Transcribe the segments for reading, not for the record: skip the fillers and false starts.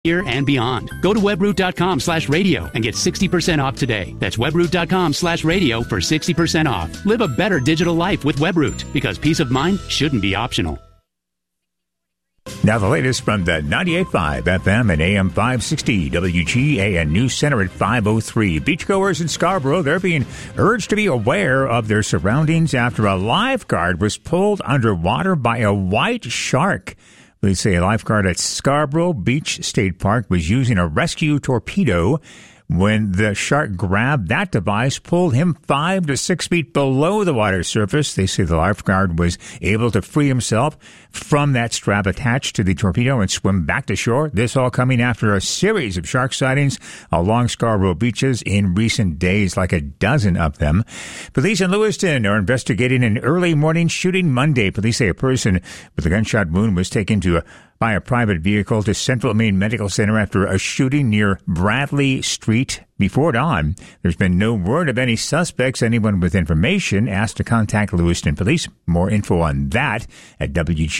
Here and beyond. Go to webroot.com/radio and get 60% off today. That's webroot.com/radio for 60% off. Live a better digital life with Webroot, because peace of mind shouldn't be optional. Now the latest from the 98.5 FM and AM 560 WGAN News Center at 5:03. Beachgoers in Scarborough, they're being urged to be aware of their surroundings after a lifeguard was pulled underwater by a white shark. Police say a lifeguard at Scarborough Beach State Park was using a rescue torpedo when the shark grabbed that device, pulled him 5 to 6 feet below the water surface. They say the lifeguard was able to free himself from that strap attached to the torpedo and swim back to shore. This all coming after a series of shark sightings along Scarborough beaches in recent days, like a dozen of them. Police in Lewiston are investigating an early morning shooting Monday. Police say a person with a gunshot wound was taken by a private vehicle to Central Maine Medical Center after a shooting near Bradley Street before dawn. There's been no word of any suspects. Anyone with information asked to contact Lewiston Police. More info on that at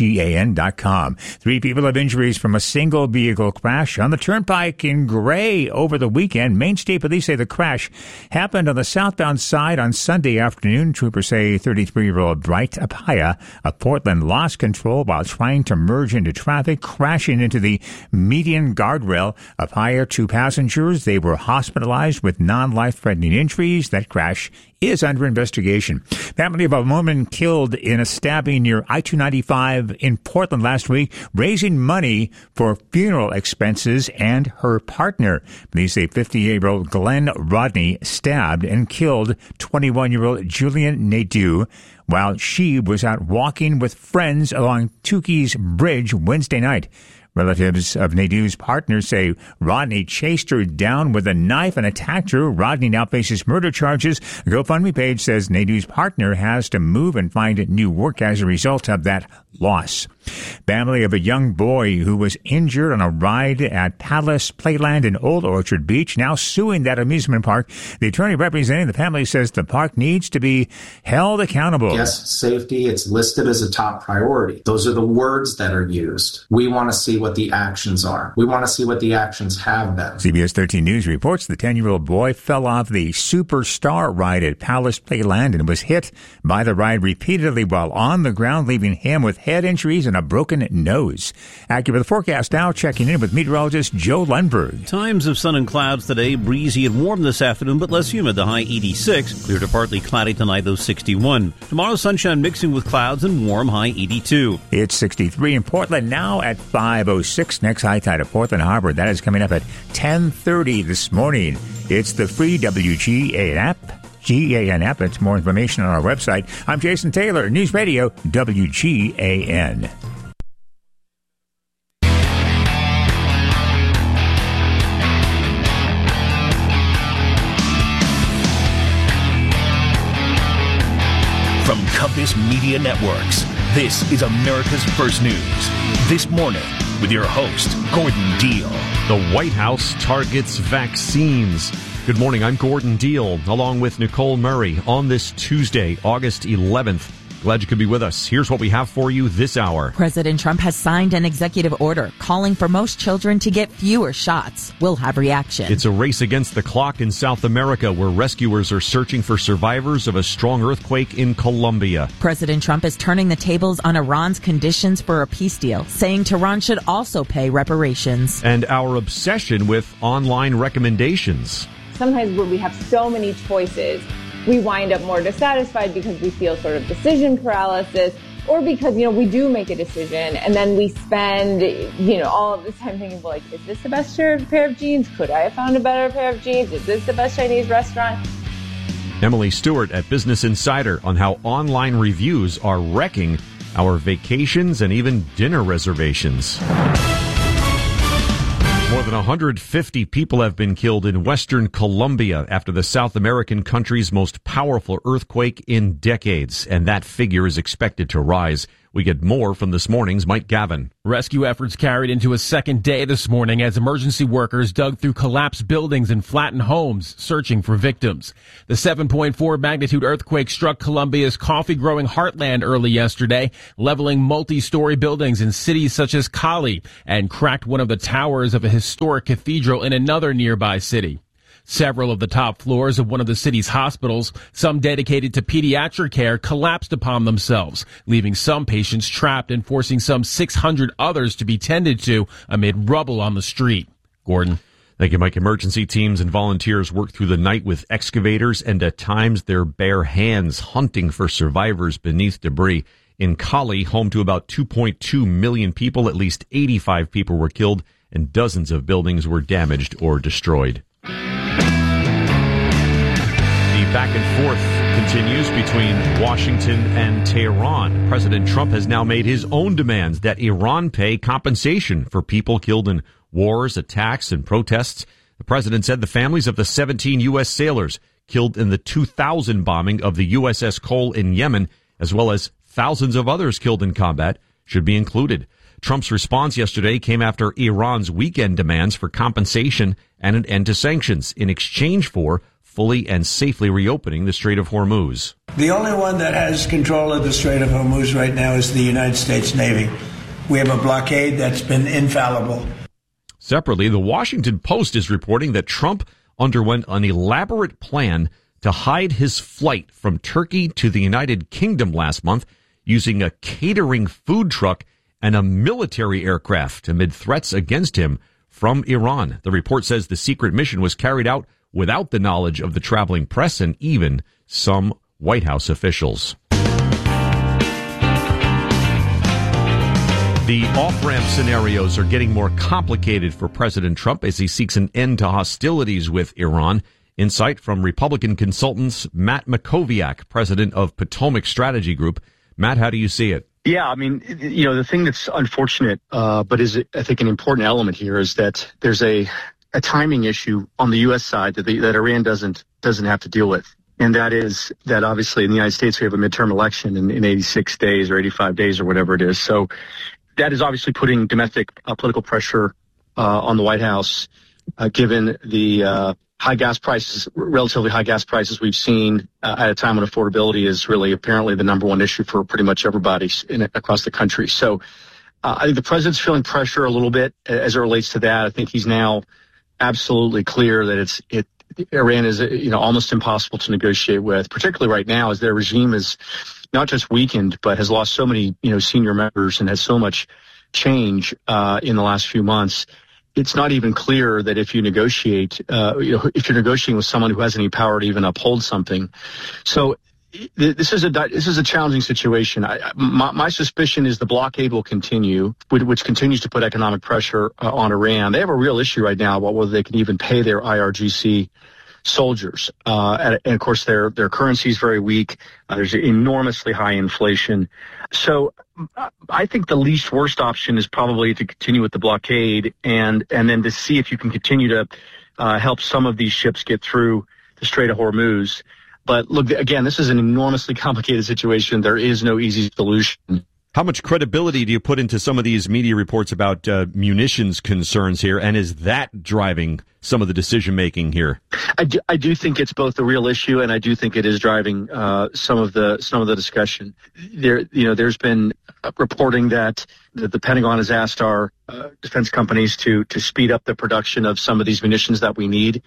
WGAN.com. 3 people have injuries from a single vehicle crash on the Turnpike in Gray over the weekend. Maine State Police say the crash happened on the southbound side on Sunday afternoon. Troopers say 33-year-old Bright Apaya of Portland lost control while trying to merge into traffic, crashing into the median guardrail. Apaya, 2 passengers, they were hospitalized with non-life-threatening injuries. That crash is under investigation. Family of a woman killed in a stabbing near I-295 in Portland last week, raising money for funeral expenses and her partner. Police say 58-year-old Glenn Rodney stabbed and killed 21-year-old Julian Nadeau while she was out walking with friends along Tukey's Bridge Wednesday night. Relatives of Nadeau's partner say Rodney chased her down with a knife and attacked her. Rodney now faces murder charges. A GoFundMe page says Nadeau's partner has to move and find new work as a result of that loss. Family of a young boy who was injured on a ride at Palace Playland in Old Orchard Beach now suing that amusement park. The attorney representing the family says the park needs to be held accountable. Guest safety, it's listed as a top priority. Those are the words that are used. We want to see what the actions are. We want to see what the actions have been. CBS 13 News reports the 10-year-old boy fell off the Superstar ride at Palace Playland and was hit by the ride repeatedly while on the ground, leaving him with head injuries and a broken nose. Accurate the forecast now, checking in with meteorologist Joe Lundberg. Times of sun and clouds today, breezy and warm this afternoon, but less humid, the high 86. Clear to partly cloudy tonight, though 61. Tomorrow, sunshine mixing with clouds and warm, high 82. It's 63 in Portland now at 5:06. Next high tide at Portland Harbor. That is coming up at 10:30 this morning. It's the free WGAN app. GAN app. It's more information on our website. I'm Jason Taylor, News Radio WGAN. From Compass Media Networks, this is America's First News. This morning, with your host, Gordon Deal. The White House targets vaccines. Good morning, I'm Gordon Deal, along with Nicole Murray on this Tuesday, August 11th. Glad you could be with us. Here's what we have for you this hour. President Trump has signed an executive order calling for most children to get fewer shots. We'll have reaction. It's a race against the clock in South America, where rescuers are searching for survivors of a strong earthquake in Colombia. President Trump is turning the tables on Iran's conditions for a peace deal, saying Tehran should also pay reparations. And our obsession with online recommendations. Sometimes when we have so many choices, we wind up more dissatisfied because we feel sort of decision paralysis, or because, we do make a decision and then we spend, all of this time thinking, well, like, is this the best pair of jeans? Could I have found a better pair of jeans? Is this the best Chinese restaurant? Emily Stewart at Business Insider on how online reviews are wrecking our vacations and even dinner reservations. More than 150 people have been killed in western Colombia after the South American country's most powerful earthquake in decades, and that figure is expected to rise. We get more from this morning's Mike Gavin. Rescue efforts carried into a second day this morning as emergency workers dug through collapsed buildings and flattened homes, searching for victims. The 7.4 magnitude earthquake struck Colombia's coffee-growing heartland early yesterday, leveling multi-story buildings in cities such as Cali, and cracked one of the towers of a historic cathedral in another nearby city. Several of the top floors of one of the city's hospitals, some dedicated to pediatric care, collapsed upon themselves, leaving some patients trapped and forcing some 600 others to be tended to amid rubble on the street. Gordon. Thank you, Mike. Emergency teams and volunteers worked through the night with excavators and at times their bare hands hunting for survivors beneath debris. In Cali, home to about 2.2 million people, at least 85 people were killed and dozens of buildings were damaged or destroyed. The back and forth continues between Washington and Tehran. President Trump has now made his own demands that Iran pay compensation for people killed in wars, attacks, and protests. The president said the families of the 17 U.S. sailors killed in the 2000 bombing of the USS Cole in Yemen, as well as thousands of others killed in combat, should be included. Trump's response yesterday came after Iran's weekend demands for compensation and an end to sanctions in exchange for fully and safely reopening the Strait of Hormuz. The only one that has control of the Strait of Hormuz right now is the United States Navy. We have a blockade that's been infallible. Separately, the Washington Post is reporting that Trump underwent an elaborate plan to hide his flight from Turkey to the United Kingdom last month using a catering food truck and a military aircraft amid threats against him from Iran. The report says the secret mission was carried out without the knowledge of the traveling press and even some White House officials. The off-ramp scenarios are getting more complicated for President Trump as he seeks an end to hostilities with Iran. Insight from Republican consultants Matt Makoviak, president of Potomac Strategy Group. Matt, how do you see it? Yeah, I mean, the thing that's unfortunate, but is, I think, an important element here is that there's a timing issue on the U.S. side that Iran doesn't have to deal with. And that is that obviously in the United States, we have a midterm election in 86 days or 85 days or whatever it is. So that is obviously putting domestic political pressure on the White House, given the high gas prices, relatively high gas prices we've seen at a time when affordability is really apparently the number one issue for pretty much everybody across the country. So I think the president's feeling pressure a little bit as it relates to that. I think he's now absolutely clear that Iran is almost impossible to negotiate with, particularly right now as their regime is not just weakened but has lost so many senior members and has so much change in the last few months. It's not even clear that if you negotiate, if you're negotiating with someone who has any power to even uphold something. So this is a challenging situation. My suspicion is the blockade will continue, which continues to put economic pressure on Iran. They have a real issue right now about whether they can even pay their IRGC soldiers. And of course, their currency is very weak. There's enormously high inflation. So I think the least worst option is probably to continue with the blockade and then to see if you can continue to help some of these ships get through the Strait of Hormuz. But look, again, this is an enormously complicated situation. There is no easy solution. How much credibility do you put into some of these media reports about munitions concerns here, and is that driving some of the decision making here? I do think it's both a real issue, and I do think it is driving some of the discussion. There's been reporting that the Pentagon has asked our defense companies to speed up the production of some of these munitions that we need,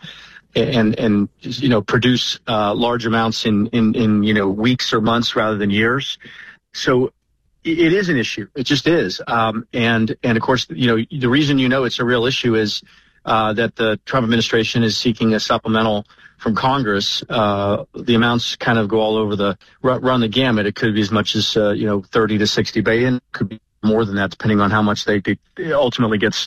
and produce large amounts in weeks or months rather than years. So it is an issue. It just is. And of course, the reason it's a real issue is that the Trump administration is seeking a supplemental from Congress. The amounts kind of go all over run the gamut. It could be as much as 30 to 60 billion. It could be more than that, depending on how much they ultimately gets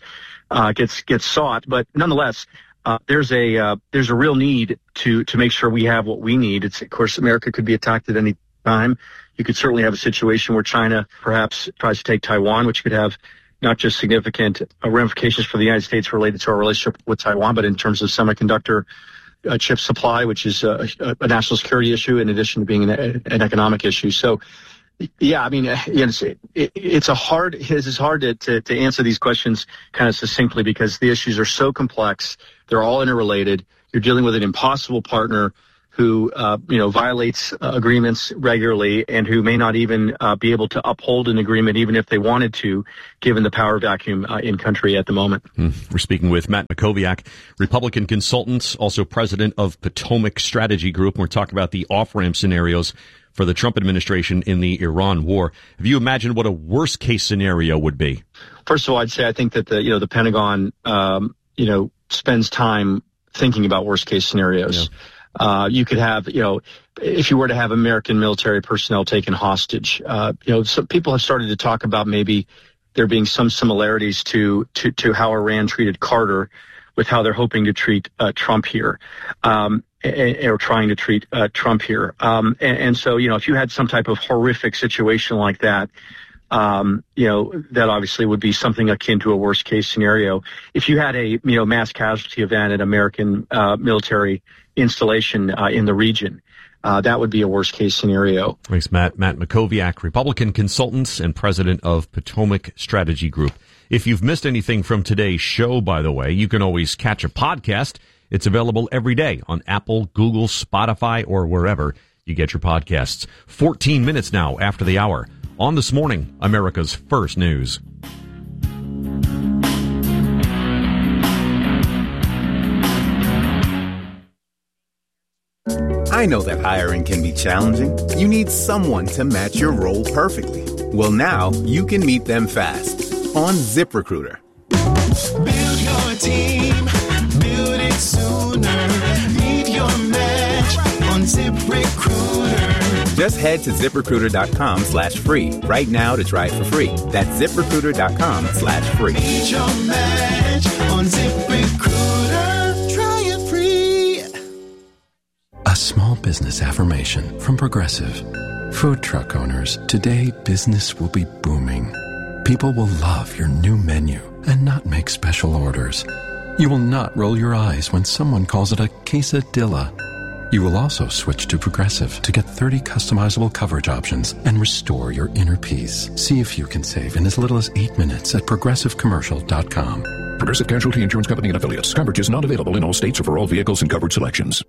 sought. But nonetheless, there's a real need to make sure we have what we need. Of course, America could be attacked at any time. You could certainly have a situation where China perhaps tries to take Taiwan, which could have not just significant ramifications for the United States related to our relationship with Taiwan, but in terms of semiconductor chip supply, which is a national security issue in addition to being an economic issue. So Yeah, I mean, it's hard to answer these questions kind of succinctly because the issues are so complex. They're all interrelated. You're dealing with an impossible partner who, violates agreements regularly and who may not even be able to uphold an agreement even if they wanted to, given the power vacuum in country at the moment. We're speaking with Matt Mackowiak, Republican consultant, also president of Potomac Strategy Group. We're talking about the off-ramp scenarios for the Trump administration in the Iran war. Have you imagined what a worst-case scenario would be? First of all, I'd say I think that the Pentagon, spends time thinking about worst-case scenarios. Yeah. You could have, if you were to have American military personnel taken hostage, some people have started to talk about maybe there being some similarities to how Iran treated Carter with how they're hoping to treat Trump here, or trying to treat Trump here. And so, if you had some type of horrific situation like that, that obviously would be something akin to a worst case scenario. If you had a, mass casualty event at American military installation in the region, that would be a worst case scenario. Thanks, Matt. Matt Mackowiak, Republican consultant and president of Potomac Strategy Group. If you've missed anything from today's show, by the way, you can always catch a podcast. It's available every day on Apple, Google, Spotify, or wherever you get your podcasts. 14 minutes now after the hour. On This Morning, America's First News. I know that hiring can be challenging. You need someone to match your role perfectly. Well, now you can meet them fast on ZipRecruiter. Build your team, build it sooner. Meet your match on ZipRecruiter. Just head to ZipRecruiter.com/free right now to try it for free. That's ZipRecruiter.com/free. Meet your match on ZipRecruiter. Try it free. A small business affirmation from Progressive. Food truck owners, today business will be booming. People will love your new menu and not make special orders. You will not roll your eyes when someone calls it a quesadilla. You will also switch to Progressive to get 30 customizable coverage options and restore your inner peace. See if you can save in as little as 8 minutes at ProgressiveCommercial.com. Progressive Casualty Insurance Company and Affiliates. Coverage is not available in all states or for all vehicles and coverage selections.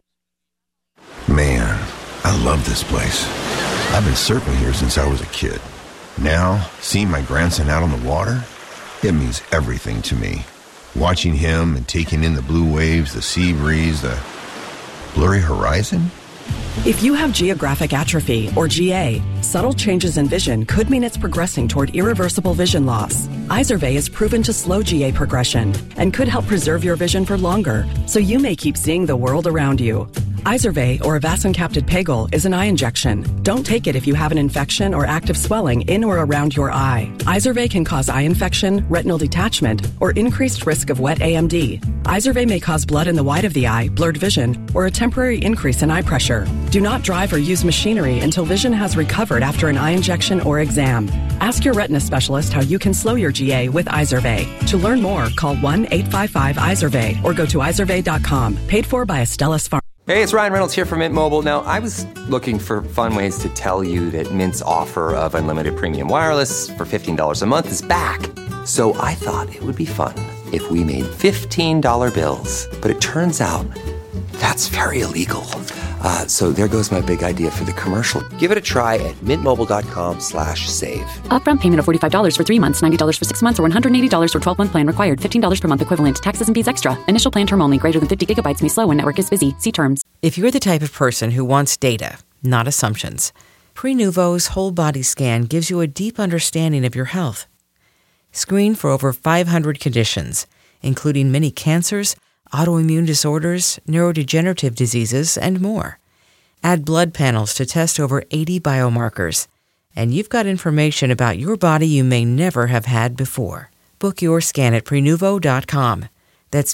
Man, I love this place. I've been surfing here since I was a kid. Now, seeing my grandson out on the water, it means everything to me. Watching him and taking in the blue waves, the sea breeze, the blurry horizon. If you have geographic atrophy, or GA, subtle changes in vision could mean it's progressing toward irreversible vision loss. Izervay is proven to slow GA progression and could help preserve your vision for longer, so you may keep seeing the world around you. Izervay, or avacincaptad pegol, is an eye injection. Don't take it if you have an infection or active swelling in or around your eye. Izervay can cause eye infection, retinal detachment, or increased risk of wet AMD. Izervay may cause blood in the white of the eye, blurred vision, or a temporary increase in eye pressure. Do not drive or use machinery until vision has recovered after an eye injection or exam. Ask your retina specialist how you can slow your GA with Izervay. To learn more, call 1-855-IZERVAY or go to izervay.com. Paid for by Astellas Pharma. Hey, it's Ryan Reynolds here from Mint Mobile. Now, I was looking for fun ways to tell you that Mint's offer of unlimited premium wireless for $15 a month is back. So I thought it would be fun if we made $15 bills. But it turns out that's very illegal. So there goes my big idea for the commercial. Give it a try at mintmobile.com/save. Upfront payment of $45 for 3 months, $90 for 6 months, or $180 for 12-month plan required. $15 per month equivalent. Taxes and fees extra. Initial plan term only. Greater than 50 gigabytes may slow when network is busy. See terms. If you're the type of person who wants data, not assumptions, Prenuvo's whole body scan gives you a deep understanding of your health. Screen for over 500 conditions, including many cancers, autoimmune disorders, neurodegenerative diseases, and more. Add blood panels to test over 80 biomarkers, and you've got information about your body you may never have had before. Book your scan at Prenuvo.com. That's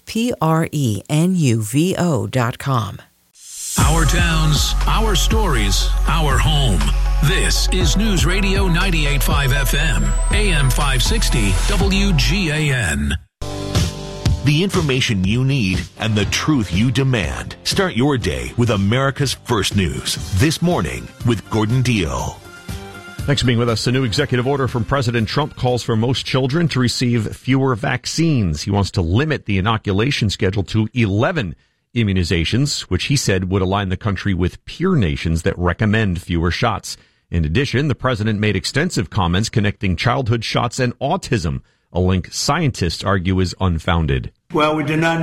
Prenuvo.com. Our towns, our stories, our home. This is News Radio 98.5 FM, AM 560, WGAN. The information you need and the truth you demand. Start your day with America's First News. This morning with Gordon Deal. Thanks for being with us. A new executive order from President Trump calls for most children to receive fewer vaccines. He wants to limit the inoculation schedule to 11 immunizations, which he said would align the country with peer nations that recommend fewer shots. In addition, the president made extensive comments connecting childhood shots and autism, a link scientists argue is unfounded. Well, we do not